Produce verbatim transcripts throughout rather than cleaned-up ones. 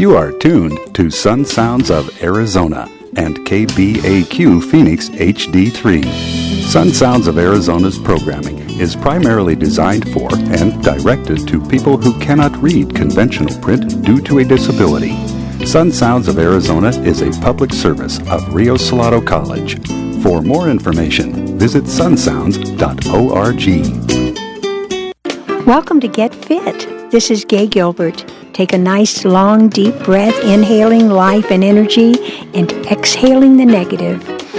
You are tuned to Sun Sounds of Arizona and K B A Q Phoenix H D three. Sun Sounds of Arizona's programming is primarily designed for and directed to people who cannot read conventional print due to a disability. Sun Sounds of Arizona is a public service of Rio Salado College. For more information, visit sun sounds dot org. Welcome to Get Fit. This is Gay Gilbert. Take a nice, long, deep breath, inhaling life and energy and exhaling the negative.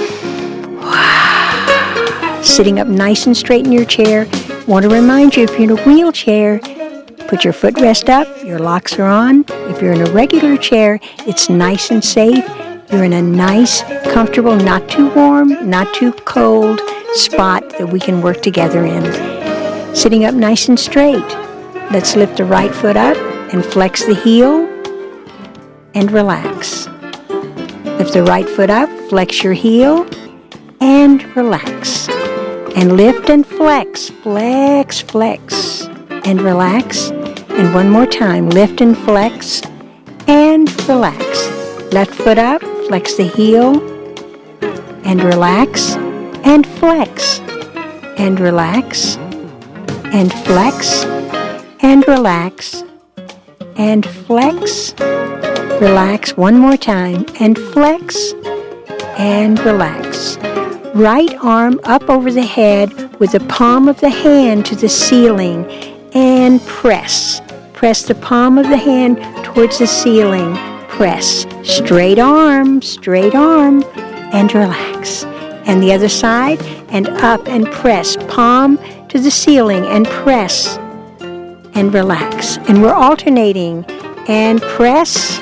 Sitting up nice and straight in your chair. Want to remind you, if you're in a wheelchair, put your footrest up, your locks are on. If you're in a regular chair, it's nice and safe. You're in a nice, comfortable, not too warm, not too cold spot that we can work together in. Sitting up nice and straight. Let's lift the right foot up and flex the heel and relax. Lift the right foot up, flex your heel and relax. And lift and flex, flex, flex, and relax. And one more time, lift and flex and relax. Left foot up, flex the heel and relax and flex and relax and flex and relax and flex, relax one more time and flex and relax. Right arm up over the head with the palm of the hand to the ceiling and press. Press the palm of the hand towards the ceiling. Press. Straight arm, straight arm, and relax. And the other side, and up and press. Palm to the ceiling and press and relax. And we're alternating. And press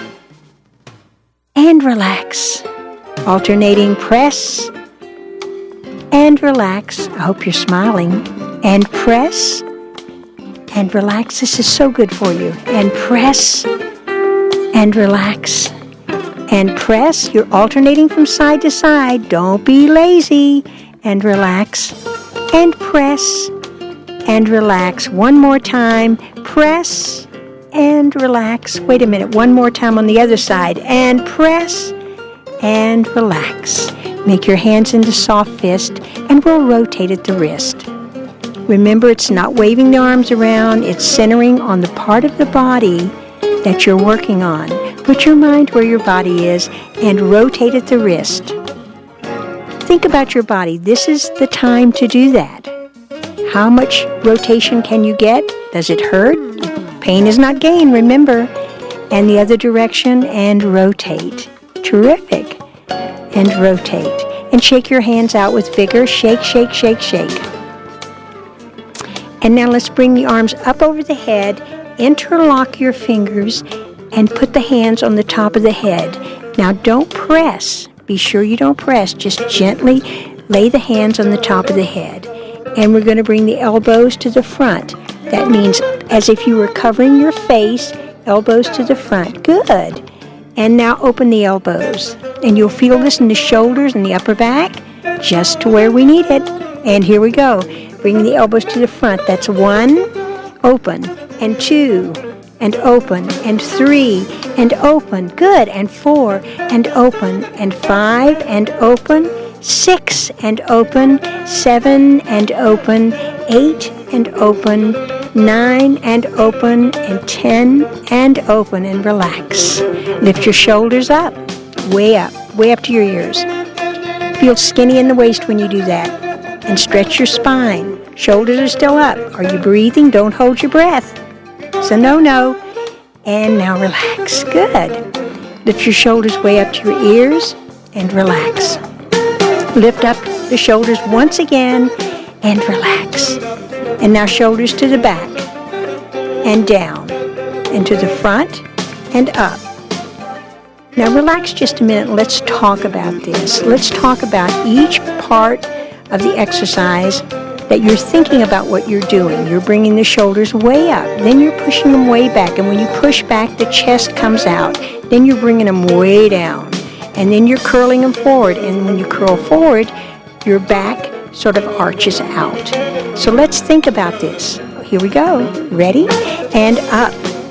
and relax. Alternating press and relax. I hope you're smiling. And press and relax. This is so good for you. And press and relax. And press. You're alternating from side to side. Don't be lazy. And relax. And press and relax. One more time. Press and relax. Wait a minute. One more time on the other side. And press and relax. Make your hands into soft fist, and we'll rotate at the wrist. Remember, it's not waving the arms around. It's centering on the part of the body that you're working on. Put your mind where your body is and rotate at the wrist. Think about your body. This is the time to do that. How much rotation can you get? Does it hurt? Pain is not gain, remember. And the other direction, and rotate. Terrific. And rotate. And shake your hands out with vigor. Shake, shake, shake, shake. And now let's bring the arms up over the head. Interlock your fingers and put the hands on the top of the head. Now don't press. Be sure you don't press. Just gently lay the hands on the top of the head. And we're going to bring the elbows to the front. That means as if you were covering your face, elbows to the front. Good. And now open the elbows. And you'll feel this in the shoulders and the upper back, just to where we need it. And here we go. Bring the elbows to the front. That's one, open, and two, and open, and three, and open. Good. And four, and open, and five, and open, six, and open, seven, and open, eight, and open, nine, and open, and ten, and open, and relax. Lift your shoulders up, way up, way up to your ears. Feel skinny in the waist when you do that. And stretch your spine. Shoulders are still up. Are you breathing? Don't hold your breath. It's a no-no. And now relax. Good. Lift your shoulders way up to your ears and relax. Lift up the shoulders once again and relax. And now shoulders to the back and down and to the front and up. Now relax just a minute and let's talk about this. Let's talk about each part of the exercise that you're thinking about what you're doing. You're bringing the shoulders way up. Then you're pushing them way back. And when you push back, the chest comes out. Then you're bringing them way down. And then you're curling them forward. And when you curl forward, your back sort of arches out. So let's think about this. Here we go. Ready? And up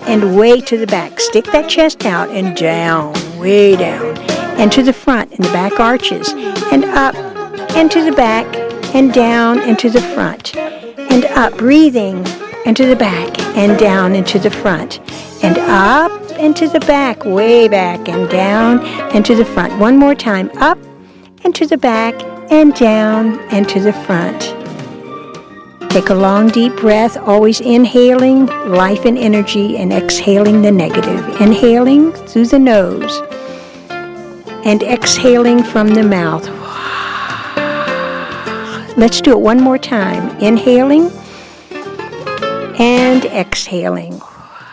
and way to the back. Stick that chest out and down, way down, and to the front, and the back arches, and up, and to the back, and down, and to the front, and up, breathing, and to the back, and down, and to the front, and up, and to the back, way back, and down, and to the front. One more time, up, and to the back, and down, and to the front. Take a long, deep breath, always inhaling life and energy and exhaling the negative. Inhaling through the nose and exhaling from the mouth. Let's do it one more time. Inhaling and exhaling.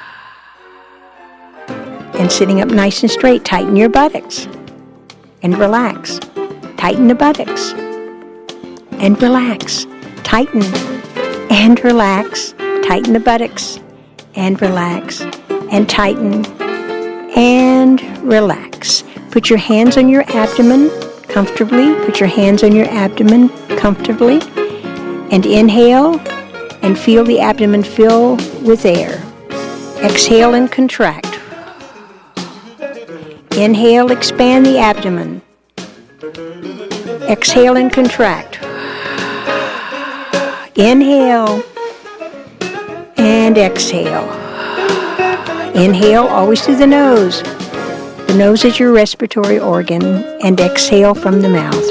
And sitting up nice and straight, tighten your buttocks and relax. Tighten the buttocks and relax. Tighten and relax. Tighten the buttocks and relax. And tighten and relax. Put your hands on your abdomen comfortably. Put your hands on your abdomen comfortably. And inhale and feel the abdomen fill with air. Exhale and contract. Inhale, expand the abdomen. Exhale and contract. Inhale and exhale. Inhale always through the nose. The nose is your respiratory organ, and exhale from the mouth.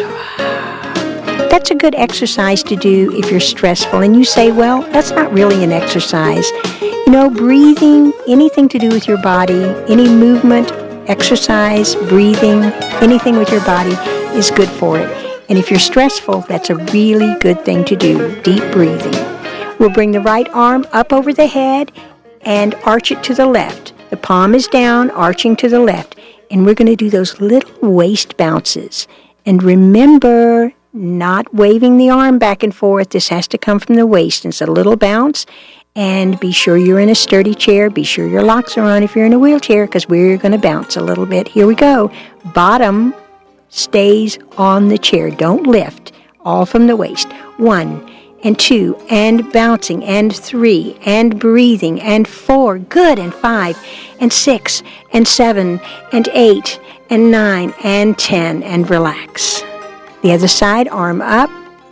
That's a good exercise to do if you're stressful and you say, well, that's not really an exercise. You know, breathing, anything to do with your body, any movement, exercise, breathing, anything with your body is good for it. And if you're stressful, that's a really good thing to do, deep breathing. We'll bring the right arm up over the head and arch it to the left. The palm is down, arching to the left. And we're going to do those little waist bounces. And remember, not waving the arm back and forth. This has to come from the waist. It's a little bounce. And be sure you're in a sturdy chair. Be sure your locks are on if you're in a wheelchair, because we're going to bounce a little bit. Here we go. Bottom stays on the chair. Don't lift. All from the waist. One and two and bouncing and three and breathing and four. Good. And five and six and seven and eight and nine and ten. And relax. The other side, arm up,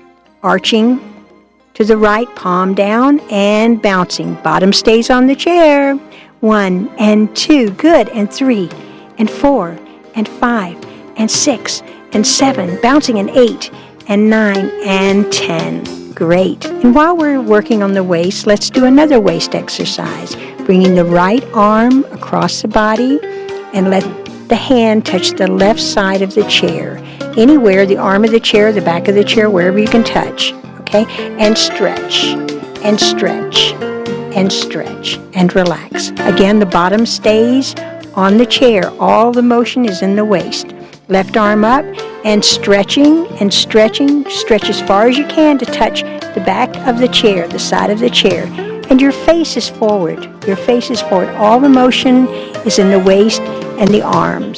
arching to the right, palm down and bouncing. Bottom stays on the chair. One and two. Good. And three and four and five and six and seven, bouncing, and eight and nine and ten. Great. And while we're working on the waist, let's do another waist exercise. Bringing the right arm across the body and let the hand touch the left side of the chair. Anywhere, the arm of the chair, the back of the chair, wherever you can touch. Okay? And stretch, and stretch, and stretch, and relax. Again, the bottom stays on the chair. All the motion is in the waist. Left arm up and stretching and stretching. Stretch as far as you can to touch the back of the chair, the side of the chair. And your face is forward. Your face is forward. All the motion is in the waist and the arms.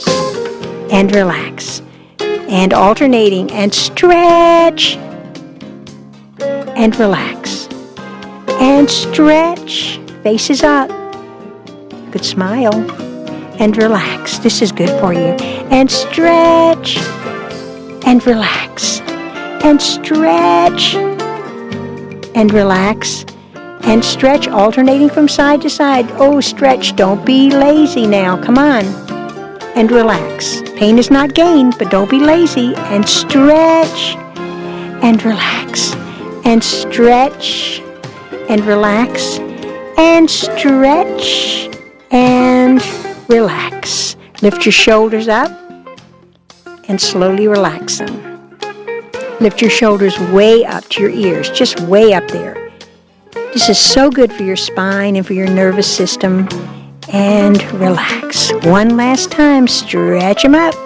And relax. And alternating and stretch. And relax. And stretch. Face is up. Good smile. And relax. This is good for you. And stretch. And relax. And stretch. And relax. And stretch, alternating from side to side. Oh, stretch. Don't be lazy now. Come on. And relax. Pain is not gain, but don't be lazy. And stretch. And relax. And stretch. And relax. And stretch. And relax. Lift your shoulders up and slowly relax them. Lift your shoulders way up to your ears, just way up there. This is so good for your spine and for your nervous system. And relax. One last time, stretch them up.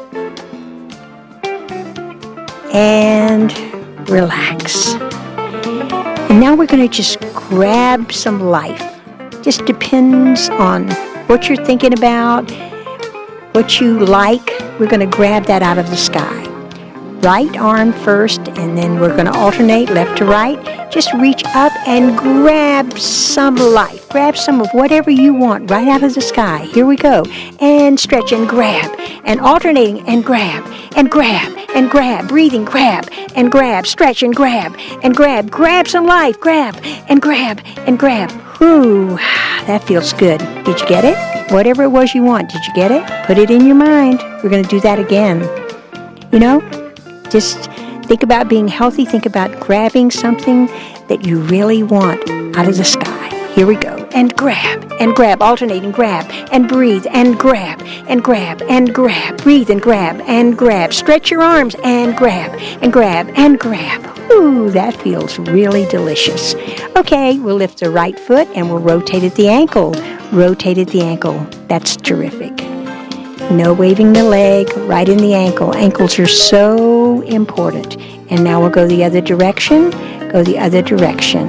And relax. And now we're going to just grab some life. Just depends on what you're thinking about, what you like. We're going to grab that out of the sky. right arm first, and then we're going to alternate left to right. Just reach up and grab some life. Grab some of whatever you want right out of the sky. Here we go. And stretch and grab. And alternating and grab. And grab. And grab. Breathing. Grab. And grab. Stretch and grab. And grab. Grab some life. Grab. And grab. And grab. Whew. That feels good. Did you get it? Whatever it was you want. Did you get it? Put it in your mind. We're going to do that again. You know? Just think about being healthy. Think about grabbing something that you really want out of the sky. Here we go. And grab, and grab, alternating grab, and breathe, and grab, and grab, and grab. Breathe and grab, and grab. Stretch your arms, and grab, and grab, and grab. Ooh, that feels really delicious. Okay, we'll lift the right foot, and we'll rotate at the ankle. Rotate at the ankle. That's terrific. No waving the leg, right in the ankle. Ankles are so important. And now we'll go the other direction. Go the other direction.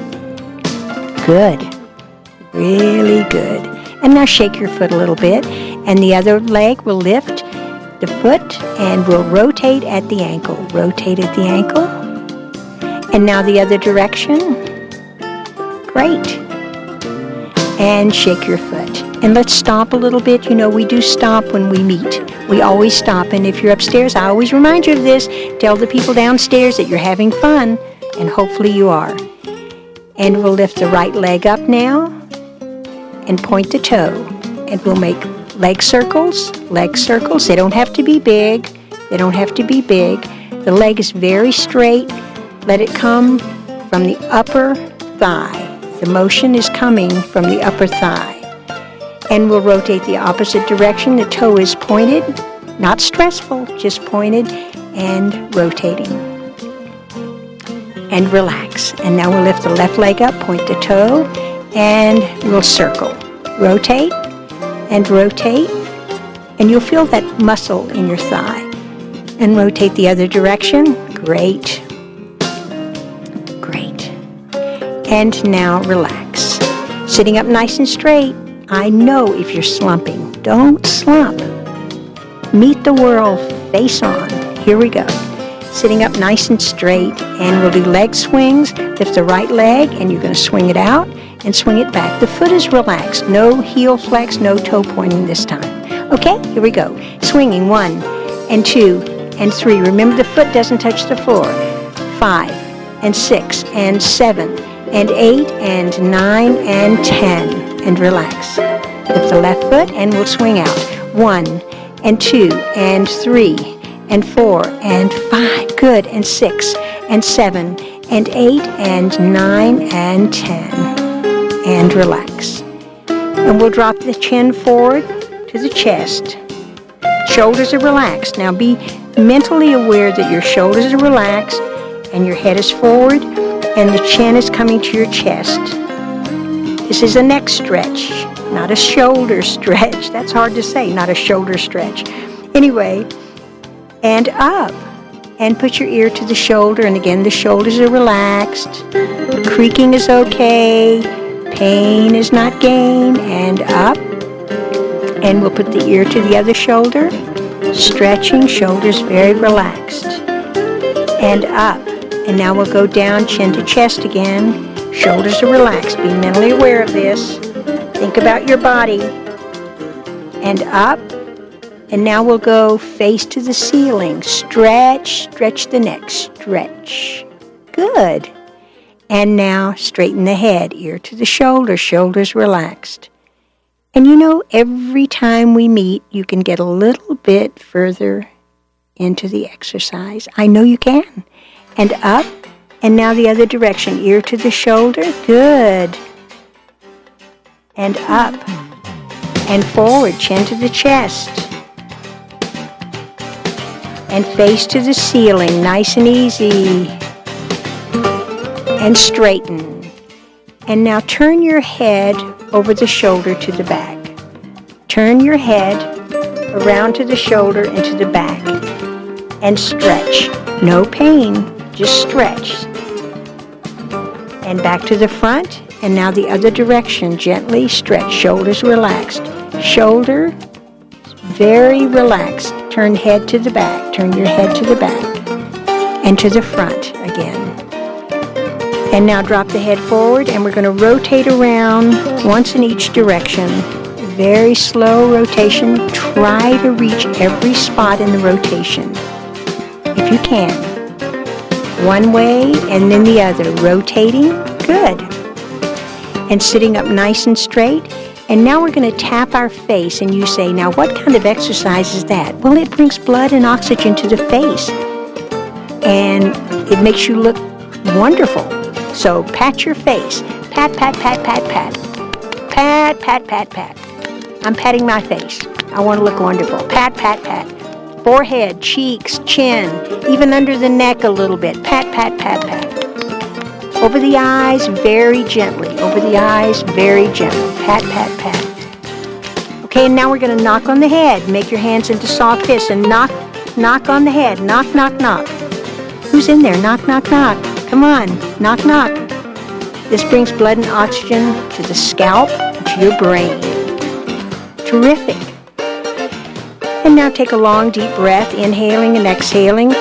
Good. Really good. And now shake your foot a little bit. And the other leg will lift the foot and we'll rotate at the ankle. Rotate at the ankle. And now the other direction. Great. And shake your foot. And let's stomp a little bit. You know, we do stomp when we meet. We always stomp. And if you're upstairs, I always remind you of this. Tell the people downstairs that you're having fun. And hopefully you are. And we'll lift the right leg up now. And point the toe. And we'll make leg circles. Leg circles. They don't have to be big. They don't have to be big. The leg is very straight. Let it come from the upper thigh. The motion is coming from the upper thigh. And we'll rotate the opposite direction. The toe is pointed, not stressful, just pointed and rotating. And relax. And now we'll lift the left leg up, point the toe, and we'll circle. Rotate and rotate. And you'll feel that muscle in your thigh. And rotate the other direction. Great. Great. And now relax. Sitting up nice and straight. I know if you're slumping. Don't slump. Meet the world face on. Here we go. Sitting up nice and straight, and we'll do leg swings. Lift the right leg, and you're going to swing it out and swing it back. The foot is relaxed. No heel flex, no toe pointing this time. Okay, here we go. Swinging one and two and three. Remember, the foot doesn't touch the floor. Five and six and seven and eight and nine and ten. And relax. Lift the left foot and we'll swing out. One and two and three and four and five. Good. And six and seven and eight and nine and ten. And relax. And we'll drop the chin forward to the chest. Shoulders are relaxed. Now be mentally aware that your shoulders are relaxed and your head is forward and the chin is coming to your chest. This is a neck stretch, not a shoulder stretch. That's hard to say, not a shoulder stretch. Anyway, and up. And put your ear to the shoulder. And again, the shoulders are relaxed. The creaking is okay. Pain is not gain. And up. And we'll put the ear to the other shoulder. Stretching, shoulders very relaxed. And up. And now we'll go down, chin to chest again. Shoulders are relaxed. Be mentally aware of this. Think about your body. And up. And now we'll go face to the ceiling. Stretch, stretch the neck. Stretch. Good. And now straighten the head. Ear to the shoulder. Shoulders relaxed. And you know, every time we meet, you can get a little bit further into the exercise. I know you can. And up. And now the other direction, ear to the shoulder. Good. And up. And forward, chin to the chest. And face to the ceiling, nice and easy. And straighten. And now turn your head over the shoulder to the back. Turn your head around to the shoulder and to the back. And stretch. No pain. Just stretch. And back to the front. And now the other direction. Gently stretch. Shoulders relaxed. Shoulder very relaxed. turn head to the back. Turn your head to the back. And to the front again. And now drop the head forward, and we're going to rotate around once in each direction. Very slow rotation. Try to reach every spot in the rotation, if you can. One way and then the other. Rotating. Good. And sitting up nice and straight. And now we're going to tap our face, and you say, now what kind of exercise is that? Well, it brings blood and oxygen to the face. And it makes you look wonderful. So pat your face. Pat, pat, pat, pat, pat. Pat, pat, pat, pat. I'm patting my face. I want to look wonderful. Pat, pat, pat. Forehead, cheeks, chin, even under the neck a little bit. Pat, pat, pat, pat. Over the eyes, very gently. Over the eyes, very gently. Pat, pat, pat. Okay, and now we're going to knock on the head. Make your hands into soft fists and knock, knock on the head. Knock, knock, knock. Who's in there? Knock, knock, knock. Come on. Knock, knock. This brings blood and oxygen to the scalp and to your brain. Terrific. And now take a long, deep breath, inhaling and exhaling.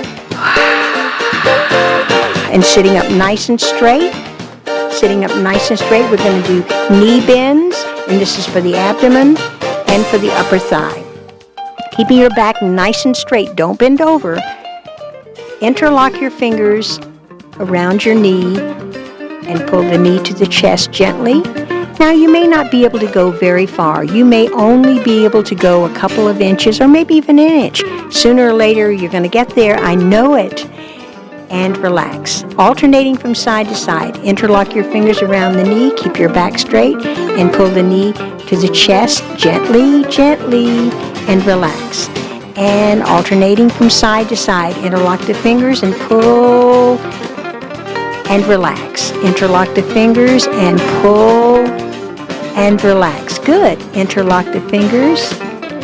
And sitting up nice and straight. Sitting up nice and straight. We're going to do knee bends. And this is for the abdomen and for the upper thigh. Keeping your back nice and straight. Don't bend over. Interlock your fingers around your knee and pull the knee to the chest gently. Now, you may not be able to go very far. You may only be able to go a couple of inches or maybe even an inch. Sooner or later, you're going to get there. I know it. And relax. Alternating from side to side. Interlock your fingers around the knee. Keep your back straight and pull the knee to the chest gently, gently, and relax. And alternating from side to side. Interlock the fingers and pull and relax. Interlock the fingers and pull and relax. Good. Interlock the fingers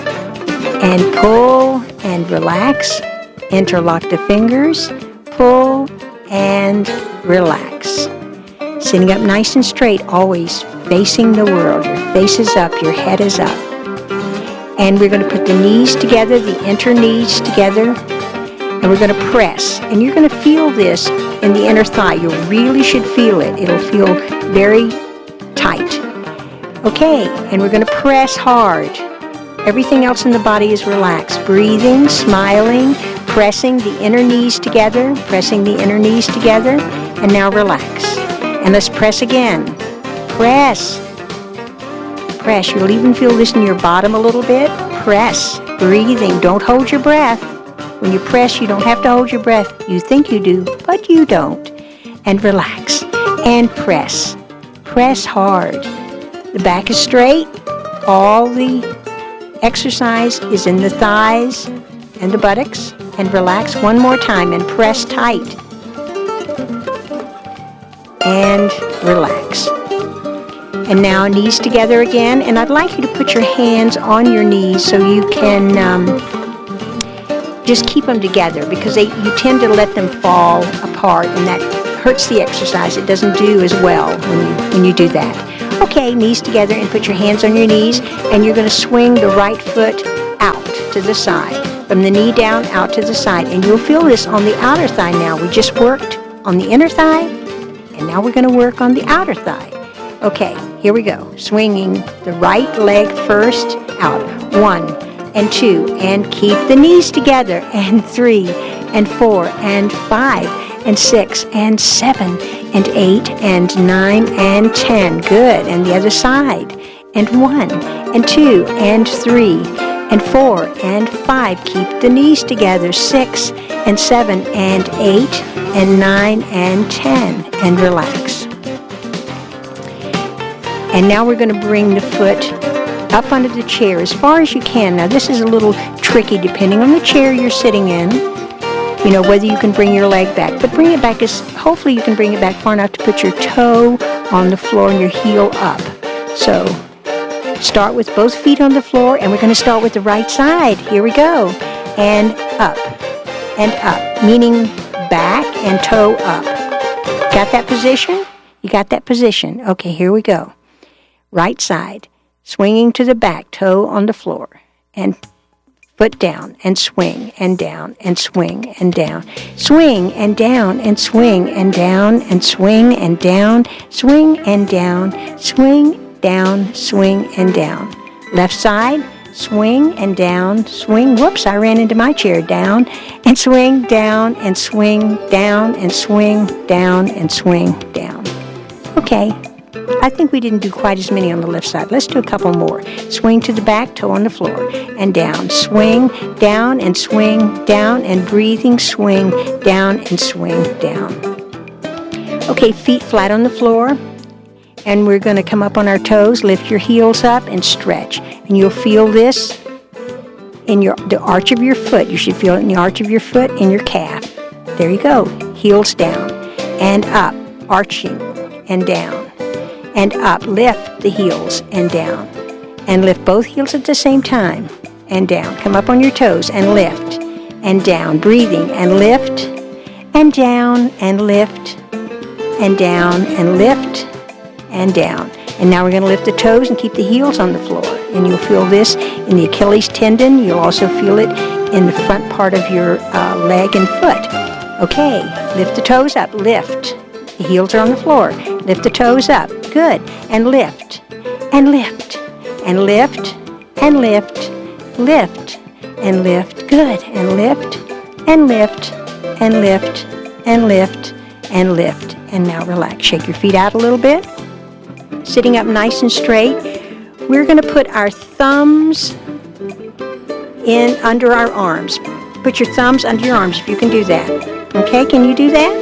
and pull and relax. Interlock the fingers, pull and relax. Sitting up nice and straight, always facing the world. Your face is up, your head is up. And we're going to put the knees together, the inner knees together, and we're going to press. And you're going to feel this in the inner thigh. You really should feel it. It'll feel very tight. Okay, and we're going to press hard. Everything else in the body is relaxed. Breathing, smiling, pressing the inner knees together, pressing the inner knees together, and now relax. And let's press again. Press. Press. You'll even feel this in your bottom a little bit. Press. Breathing. Don't hold your breath. When you press, you don't have to hold your breath. You think you do, but you don't. And relax. And press. Press hard. The back is straight. All the exercise is in the thighs and the buttocks. And relax one more time and press tight. And relax. And now knees together again. And I'd like you to put your hands on your knees so you can um, just keep them together, because they, you tend to let them fall apart, and that hurts the exercise. It doesn't do as well when you, when you do that. Okay, knees together, and put your hands on your knees, and you're going to swing the right foot out to the side. From the knee down, out to the side. And you'll feel this on the outer thigh now. We just worked on the inner thigh, and now we're going to work on the outer thigh. Okay, here we go. Swinging the right leg first out. One and two, and keep the knees together. And three and four and five and six and seven and eight and nine and ten. Good. And the other side. And one and two and three and four and five. Keep the knees together. Six and seven and eight and nine and ten. And relax. And now we're going to bring the foot up under the chair as far as you can. Now this is a little tricky depending on the chair you're sitting in. You know, whether you can bring your leg back. But bring it back as, hopefully you can bring it back far enough to put your toe on the floor and your heel up. So start with both feet on the floor, and we're going to start with the right side. Here we go. And up. And up. Meaning back and toe up. Got that position? You got that position. Okay, here we go. Right side. Swinging to the back, toe on the floor. And foot down, and swing, and down, and swing, and down. Swing, and down, and swing, and down, and swing, and down, swing, and down, swing, down, swing, and down. Left side, swing, and down, swing. Whoops, I ran into my chair. Down, and swing, down, and swing, down, and swing, down, and swing, down. Okay. I think we didn't do quite as many on the left side. Let's do a couple more. Swing to the back, toe on the floor, and down. Swing, down, and swing, down, and breathing, swing, down, and swing, down. Okay, feet flat on the floor, and we're going to come up on our toes, lift your heels up, and stretch. And you'll feel this in your the arch of your foot. You should feel it in the arch of your foot, in your calf. There you go. Heels down, and up, arching, and down. And up, lift the heels and down. And lift both heels at the same time. And down. Come up on your toes and lift. And down. Breathing and lift. And down and lift. And down and lift. And down. And now we're going to lift the toes and keep the heels on the floor. And you'll feel this in the Achilles tendon. You'll also feel it in the front part of your uh, leg and foot. Okay, lift the toes up. Lift. The heels are on the floor. Lift the toes up. Good. And lift. And lift. And lift. And lift. Lift. And lift. Good. And lift. And lift. And lift. And lift. And lift. And now relax. Shake your feet out a little bit. Sitting up nice and straight. We're going to put our thumbs in under our arms. Put your thumbs under your arms if you can do that. Okay, can you do that?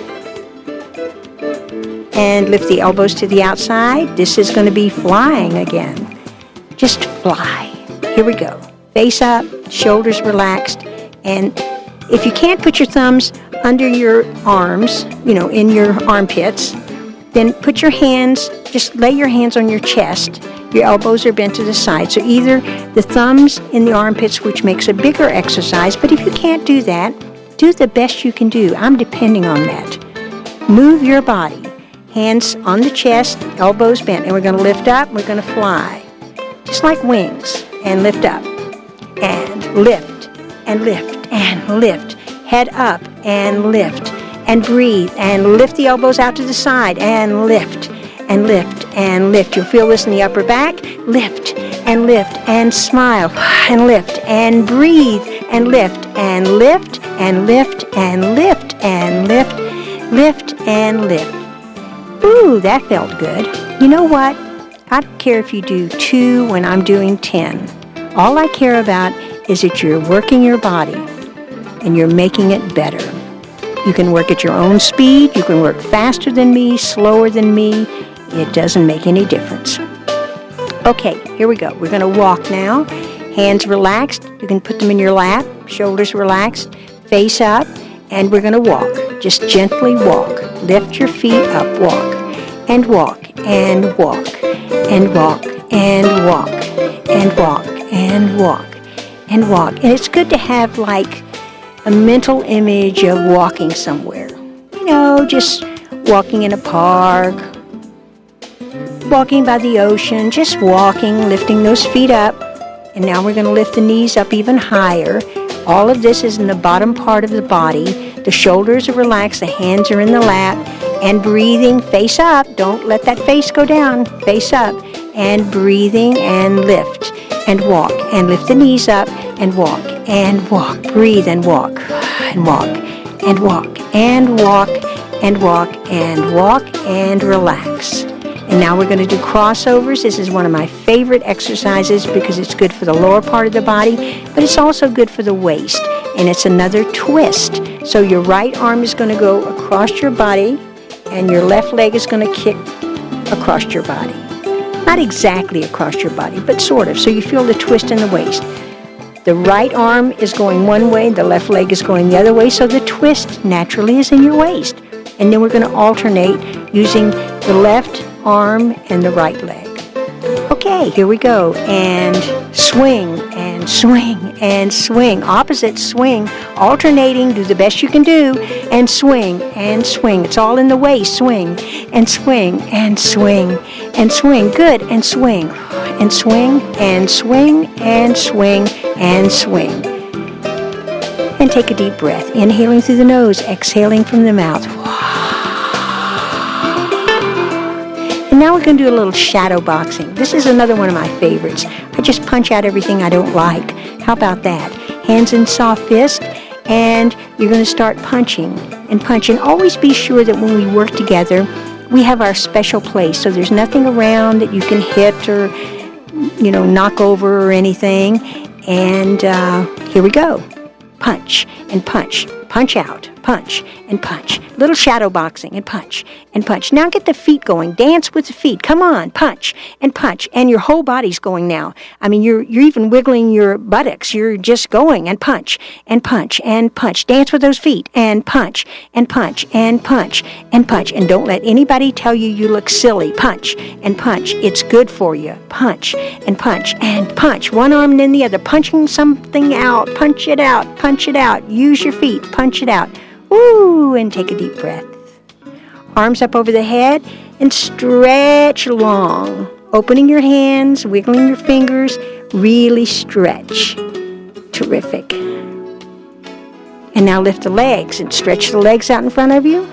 And lift the elbows to the outside. This is going to be flying again. Just fly. Here we go. Face up, shoulders relaxed. And if you can't put your thumbs under your arms, you know, in your armpits, then put your hands, just lay your hands on your chest. Your elbows are bent to the side. So either the thumbs in the armpits, which makes a bigger exercise, but if you can't do that, do the best you can do. I'm depending on that. Move your body. Hands on the chest, elbows bent. And we're going to lift up, we're going to fly. Just like wings. And lift up. And lift. And lift. And lift. Head up. And lift. And breathe. And lift the elbows out to the side. And lift. And lift. And lift. You'll feel this in the upper back. Lift. And lift. And smile. And lift. And breathe. And lift. And lift. And lift. And lift. And lift. Lift. And lift. Ooh, that felt good. You know what? I don't care if you do two when I'm doing ten. All I care about is that you're working your body and you're making it better. You can work at your own speed. You can work faster than me, slower than me. It doesn't make any difference. Okay, here we go. We're going to walk now. Hands relaxed. You can put them in your lap. Shoulders relaxed. Face up. And we're going to walk. Just gently walk. Lift your feet up. Walk. And walk. And walk. And walk. And walk. And walk. And walk. And walk. And it's good to have like a mental image of walking somewhere. You know, just walking in a park. Walking by the ocean. Just walking. Lifting those feet up. And now we're going to lift the knees up even higher. All of this is in the bottom part of the body. The shoulders are relaxed, the hands are in the lap, and breathing, face up. Don't let that face go down. Face up, and breathing, and lift, and walk, and lift the knees up, and walk, and walk. Breathe and walk, and walk, and walk, and walk, and walk, and walk, and relax. And now we're going to do crossovers. This is one of my favorite exercises because it's good for the lower part of the body, but it's also good for the waist. And it's another twist. So your right arm is going to go across your body, and your left leg is going to kick across your body. Not exactly across your body, but sort of. So you feel the twist in the waist. The right arm is going one way, the left leg is going the other way, so the twist naturally is in your waist. And then we're going to alternate using the left arm and the right leg. Okay, here we go. And swing, and swing, and swing. Opposite swing, alternating, do the best you can do, and swing, and swing. It's all in the waist. Swing, and swing, and swing, and swing. Good, and swing, and swing, and swing, and swing, and swing. And take a deep breath, inhaling through the nose, exhaling from the mouth. And now we're going to do a little shadow boxing. This is another one of my favorites. I just punch out everything I don't like. How about that? Hands in soft fist, and you're going to start punching and punching. Always be sure that when we work together, we have our special place, so there's nothing around that you can hit or, you know, knock over or anything. And uh, here we go. Punch and punch. Punch out. Punch and punch. Little shadow boxing and punch and punch. Now get the feet going. Dance with the feet. Come on. Punch and punch. And your whole body's going now. I mean, you're you're even wiggling your buttocks. You're just going and punch and punch and punch. Dance with those feet and punch and punch and punch and punch. And don't let anybody tell you you look silly. Punch and punch. It's good for you. Punch and punch and punch. One arm and then the other. Punching something out. Punch it out. Punch it out. Use your feet. Punch it out. Ooh, and take a deep breath. Arms up over the head and stretch long. Opening your hands, wiggling your fingers, really stretch. Terrific. And now lift the legs and stretch the legs out in front of you.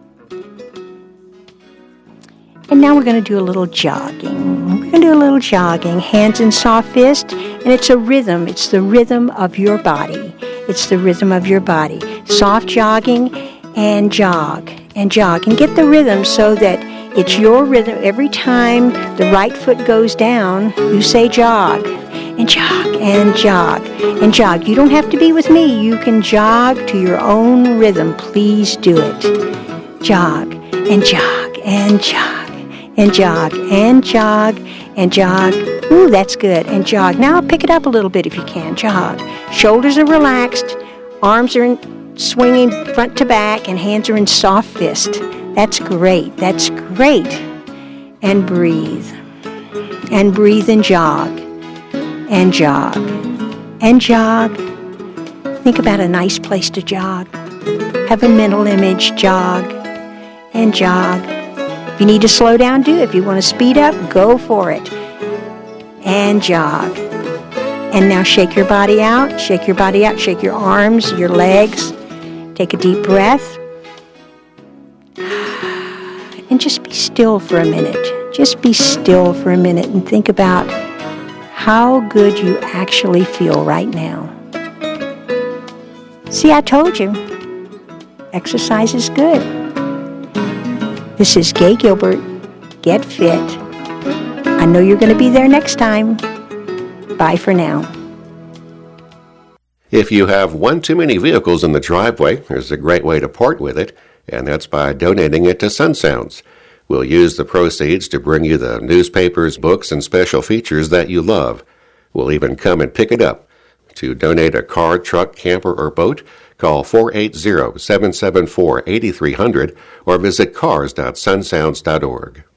And now we're going to do a little jogging. We're going to do a little jogging, hands in soft fist, and it's a rhythm. It's the rhythm of your body. It's the rhythm of your body. Soft jogging and jog and jog and get the rhythm so that it's your rhythm. Every time the right foot goes down, you say jog and jog and jog and jog. You don't have to be with me. You can jog to your own rhythm. Please do it. Jog and jog and jog and jog and jog and jog. Ooh, that's good. And jog. Now pick it up a little bit if you can. Jog. Shoulders are relaxed. Arms are in, swinging front to back, and hands are in soft fist. That's great. That's great. And breathe. And breathe and jog. And jog. And jog. Think about a nice place to jog. Have a mental image. Jog. And jog. If you need to slow down, do. If you want to speed up, go for it. And jog. And now shake your body out. Shake your body out. Shake your arms, your legs. Take a deep breath. And just be still for a minute. Just be still for a minute and think about how good you actually feel right now. See, I told you. Exercise is good. This is Gay Gilbert. Get fit. I know you're going to be there next time. Bye for now. If you have one too many vehicles in the driveway, there's a great way to part with it, and that's by donating it to Sun Sounds. We'll use the proceeds to bring you the newspapers, books, and special features that you love. We'll even come and pick it up. To donate a car, truck, camper, or boat, call four eight zero, seven seven four, eight three zero zero or visit cars dot sun sounds dot org.